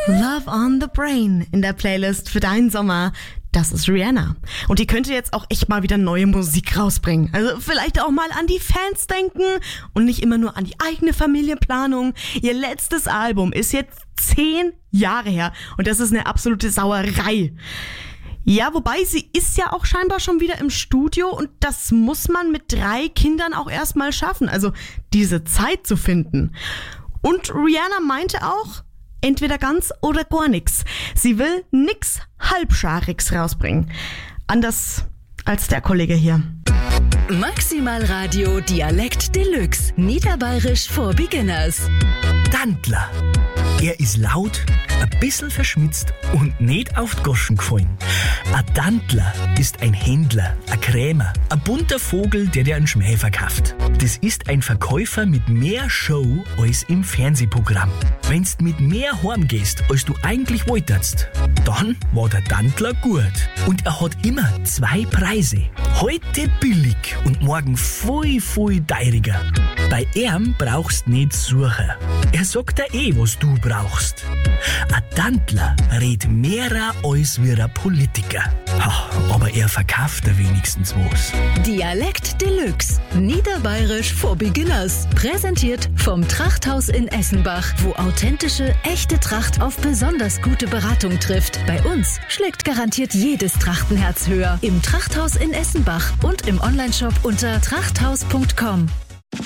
Love on the Brain in der Playlist für deinen Sommer. Das ist Rihanna. Und die könnte jetzt auch echt mal wieder neue Musik rausbringen. Also vielleicht auch mal an die Fans denken und nicht immer nur an die eigene Familienplanung. Ihr letztes Album ist jetzt 10 Jahre her und das ist eine absolute Sauerei. Ja, wobei sie ist ja auch scheinbar schon wieder im Studio und das muss man mit 3 Kindern auch erstmal schaffen. Also diese Zeit zu finden. Und Rihanna meinte auch, entweder ganz oder gar nix. Sie will nix Halbschariges rausbringen. Anders als der Kollege hier. Maximal Radio Dialekt Deluxe. Niederbayerisch for Beginners. Dantler. Er ist laut, ein bisschen verschmitzt und nicht auf die Goschen gefallen. Ein Dantler ist ein Händler, ein Krämer, ein bunter Vogel, der dir einen Schmäh verkauft. Das ist ein Verkäufer mit mehr Show als im Fernsehprogramm. Wenn's mit mehr heimgehst, als du eigentlich wolltest, dann war der Dantler gut. Und er hat immer 2 Preise. Heute billig und morgen voll teuriger. Bei ihm brauchst nicht suchen. Er sagt dir was du brauchst. Ein Dantler redet mehrer als wie ein Politiker. Ha, aber er verkauft dir wenigstens was. Dialekt Deluxe. Niederbayerisch for Beginners. Präsentiert vom Trachthaus in Essenbach, wo authentische, echte Tracht auf besonders gute Beratung trifft. Bei uns schlägt garantiert jedes Trachtenherz höher. Im Trachthaus in Essenbach und im Onlineshop unter trachthaus.com.